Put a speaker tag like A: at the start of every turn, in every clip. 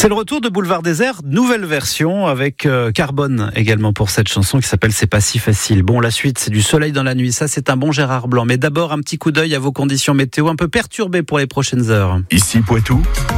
A: C'est le retour de Boulevard Désert, nouvelle version avec Carbone également pour cette chanson qui s'appelle C'est pas si facile. Bon, la suite, c'est du soleil dans la nuit, ça c'est un bon Gérard Blanc. Mais d'abord, un petit coup d'œil à vos conditions météo un peu perturbées pour les prochaines heures.
B: Ici Poitou,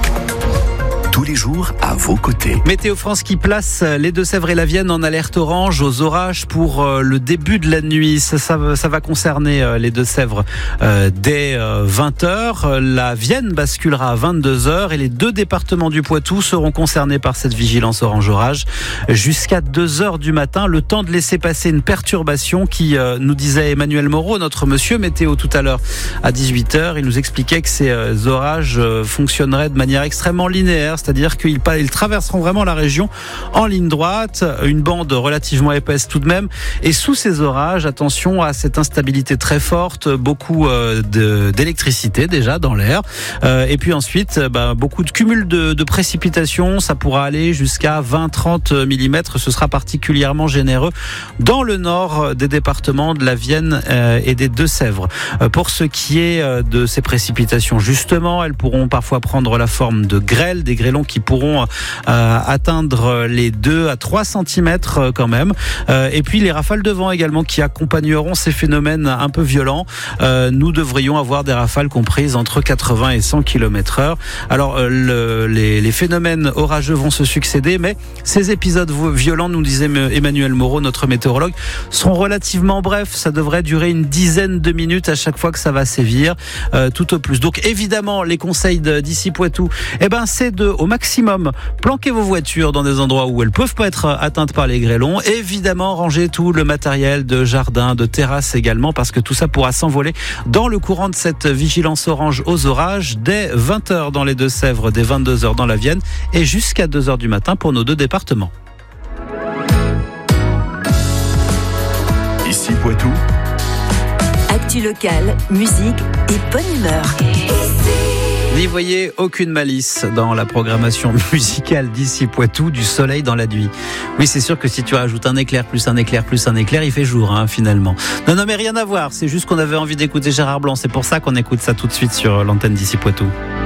B: tous les jours à vos côtés.
A: Météo France qui place les Deux-Sèvres et la Vienne en alerte orange aux orages pour le début de la nuit. Ça va concerner les Deux-Sèvres dès 20h. La Vienne basculera à 22h et les deux départements du Poitou seront concernés par cette vigilance orange orage jusqu'à 2h du matin. Le temps de laisser passer une perturbation qui nous disait Emmanuel Moreau, notre monsieur météo tout à l'heure à 18h. Il nous expliquait que ces orages fonctionneraient de manière extrêmement linéaire. C'est-à-dire qu'ils traverseront vraiment la région en ligne droite, une bande relativement épaisse tout de même. Et sous ces orages, attention à cette instabilité très forte, beaucoup d'électricité déjà dans l'air. Et puis ensuite, beaucoup de cumul de précipitations. Ça pourra aller jusqu'à 20-30 mm. Ce sera particulièrement généreux dans le nord des départements de la Vienne et des Deux-Sèvres. Pour ce qui est de ces précipitations, justement, elles pourront parfois prendre la forme de grêle, des grêlons qui pourront atteindre les 2 à 3 cm quand même. Et puis les rafales de vent également qui accompagneront ces phénomènes un peu violents. Nous devrions avoir des rafales comprises entre 80 et 100 km/h. Alors les phénomènes orageux vont se succéder, mais ces épisodes violents, nous disait Emmanuel Moreau, notre météorologue, seront relativement brefs. Ça devrait durer une dizaine de minutes à chaque fois que ça va sévir, tout au plus. Donc évidemment, les conseils d'ici Poitou, c'est au maximum planquer vos voitures dans des endroits où elles peuvent pas être atteintes par les grêlons. Évidemment, ranger tout le matériel de jardin, de terrasse également, parce que tout ça pourra s'envoler dans le courant de cette vigilance orange aux orages dès 20h dans les Deux-Sèvres, dès 22h dans la Vienne et jusqu'à 2h du matin pour nos deux départements.
B: Ici Poitou,
C: actu locale, musique et bonne humeur.
A: N'y voyez aucune malice dans la programmation musicale d'ici Poitou, du soleil dans la nuit. Oui, c'est sûr que si tu rajoutes un éclair plus un éclair plus un éclair, il fait jour, finalement. Non, mais rien à voir. C'est juste qu'on avait envie d'écouter Gérard Blanc. C'est pour ça qu'on écoute ça tout de suite sur l'antenne d'ici Poitou.